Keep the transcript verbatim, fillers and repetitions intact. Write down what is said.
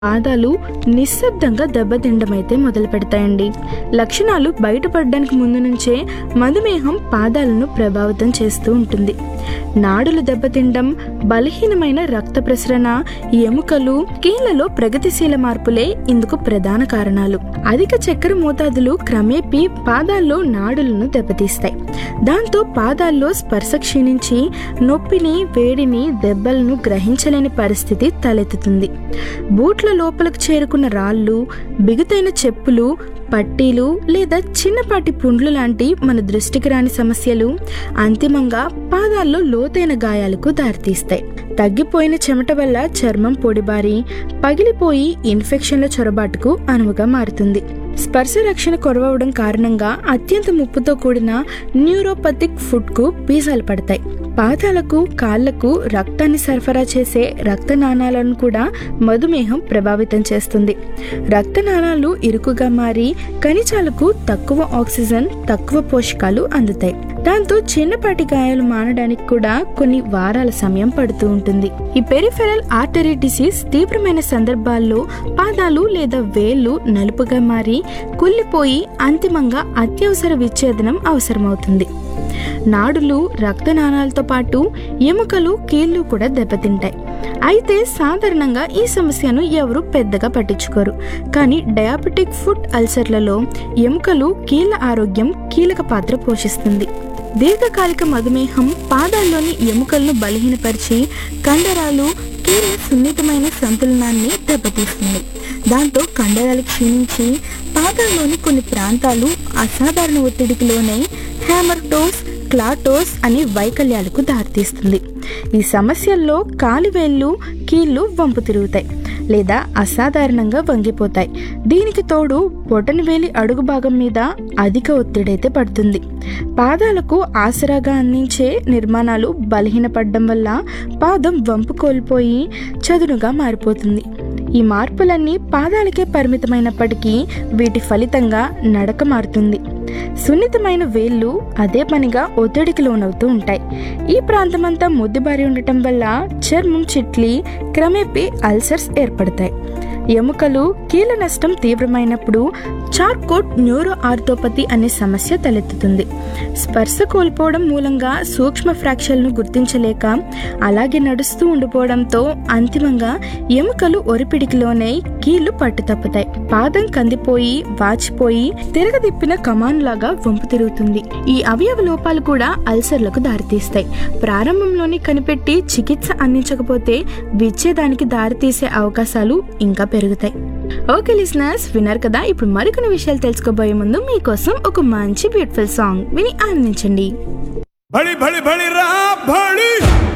పాదాలు నిశ్శబ్దంగా దెబ్బతినడం అయితే మొదలు పెడతాయండి. లక్షణాలు బయటపడడానికి ముందు నుంచే మధుమేహం పాదాలను ప్రభావితం చేస్తూ ఉంటుంది. నాడులు దెబ్బతినడం, బలహీనమైన రక్త ప్రసరణ, ఎముకలు, కీళ్లలో ప్రగతిశీల మార్పులే ఇందుకు ప్రధాన కారణాలు. అధిక చక్కెర మోతాదులు క్రమేపీ పాదాల్లో నాడులను దెబ్బతీస్తాయి. దాంతో పాదాల్లో స్పర్శ క్షీణించి నొప్పిని, వేడిని, దెబ్బలను గ్రహించలేని పరిస్థితి తలెత్తుతుంది. బూట్ల లోపలకు చేరుకున్న రాళ్ళు, బిగుతైన చెప్పులు, పట్టీలు లేదా చిన్నపాటి పుండ్లు లాంటి మన దృష్టికి రాని సమస్యలు అంతిమంగా పాదాల్లో లోతైన గాయాలకు దారితీస్తాయి. తగ్గిపోయిన చెమట వల్ల చర్మం పొడిబారి పగిలిపోయి ఇన్ఫెక్షన్ల చొరబాటుకు అనువుగా మారుతుంది. స్పర్శ రక్షణ కొరవడం కారణంగా అత్యంత ముప్పుతో కూడిన న్యూరోపతిక్ ఫుట్ కు బీజాలు పడతాయి. పాదాలకు, కాళ్లకు రక్తాన్ని సరఫరా చేసే రక్తనాళాలను కూడా మధుమేహం ప్రభావితం చేస్తుంది. రక్తనాళాలు ఇరుకుగా మారి ఖనిజాలకు తక్కువ ఆక్సిజన్, తక్కువ పోషకాలు అందుతాయి. దాంతో చిన్నపాటి గాయాలు మానడానికి కూడా కొన్ని వారాల సమయం పడుతూ ఉంటుంది. ఈ పెరిఫెరల్ ఆర్టరీ డిసీజ్ తీవ్రమైన సందర్భాల్లో పాదాలు లేదా వేళ్లు నలుపుగా మారి కుళ్ళిపోయి అంతిమంగా అత్యవసర విచ్ఛేదనం అవసరమవుతుంది. నాడులు, రక్తనాళాలతో పాటు ఎముకలు, కీళ్లు కూడా దెబ్బతింటాయి. అయితే సాధారణంగా ఈ సమస్యను ఎవరు పెద్దగా పట్టించుకోరు. కానీ డయాబెటిక్ ఫుట్ అల్సర్లలో ఎముకలు, కీళ్ల ఆరోగ్యం కీలక పాత్ర పోషిస్తుంది. దీర్ఘకాలిక మధుమేహం పాదాల్లోని ఎముకలను బలహీనపరిచి కండరాలు, కీళ్ల సున్నితమైన సంతులనాన్ని దెబ్బతీస్తుంది. దాంతో కండరాలు క్షీణించి పాదాల్లోని కొన్ని ప్రాంతాలు అసాధారణ ఒత్తిడికి లోనై హ్యామర్టోస్, క్లాటోస్ అనే వైకల్యాలకు దారితీస్తుంది. ఈ సమస్యల్లో కాలివేళ్లు, కీళ్లు వంపు తిరుగుతాయి లేదా అసాధారణంగా వంగిపోతాయి. దీనికి తోడు బొటనవేలి అడుగు భాగం మీద అధిక ఒత్తిడైతే పడుతుంది. పాదాలకు ఆసరాగా అందించే నిర్మాణాలు బలహీనపడడం వల్ల పాదం వంపు కోల్పోయి చదునుగా మారిపోతుంది. ఈ మార్పులన్నీ పాదాలకే పరిమితమైనప్పటికీ వీటి ఫలితంగా నడక మారుతుంది. సున్నితమైన వేళ్లు అదే పనిగా ఒత్తిడికి లోనవుతూ ఉంటాయి. ఈ ప్రాంతమంతా ముద్దుబారి ఉండటం వల్ల చర్మం చిట్లి క్రమేపీ అల్సర్స్ ఏర్పడతాయి. ఎముకలు, కీళ్ల నష్టం తీవ్రమైనప్పుడు చార్కోట్ న్యూరో ఆర్థోపతి అనే సమస్య తలెత్తుతుంది. స్పర్శ కోల్పోవడం మూలంగా సూక్ష్మ ఫ్రాక్చర్లను గుర్తించలేక అలాగే నడుస్తూ ఉండిపోవడంతో అంతిమంగా ఎముకలు ఒరిపిడికిలోనే కీళ్లు పట్టుతప్పుతాయి. పాదం కందిపోయి, వాచిపోయి తిరగదిప్పిన కమాన్ లాగా వంపు తిరుగుతుంది. ఈ అవయవ లోపాలు కూడా అల్సర్లకు దారితీస్తాయి. ప్రారంభంలోనే కనిపెట్టి చికిత్స అందించకపోతే విచ్ఛేదానికి దారితీసే అవకాశాలు ఇంకా పెరుగుతాయి. ఓకే లిజనర్స్, విన్నారు కదా. ఇప్పుడు మరికొన్ని విషయాలు తెలుసుకోబోయే ముందు మీకోసం ఒక మంచి బ్యూటిఫుల్ సాంగ్ విని ఆనందించండి. భళి భళి భళి రా భళి